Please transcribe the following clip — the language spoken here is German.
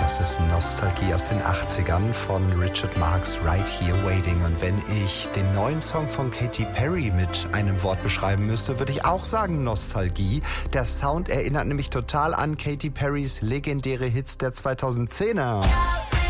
Das ist Nostalgie aus den 80ern von Richard Marx, Right Here Waiting. Und wenn ich den neuen Song von Katy Perry mit einem Wort beschreiben müsste, würde ich auch sagen Nostalgie. Der Sound erinnert nämlich total an Katy Perrys legendäre Hits der 2010er.